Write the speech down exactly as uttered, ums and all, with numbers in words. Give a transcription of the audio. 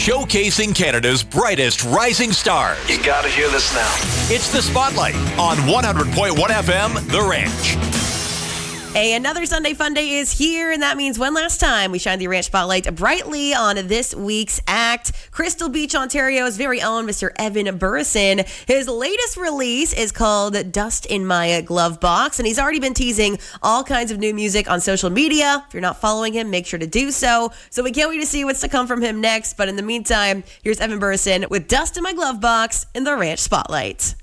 showcasing Canada's brightest rising stars. You gotta hear this now. It's The Spotlight on one hundred point one F M, The Ranch. Hey, another Sunday Fun Day is here, and that means one last time we shine the Ranch Spotlight brightly on this week's act. Crystal Beach, Ontario's very own Mister Evan Burrison. His latest release is called Dust in My Glove Box, and he's already been teasing all kinds of new music on social media. If you're not following him, make sure to do so. So we can't wait to see what's to come from him next, but in the meantime, here's Evan Burrison with Dust in My Glove Box in the Ranch Spotlight.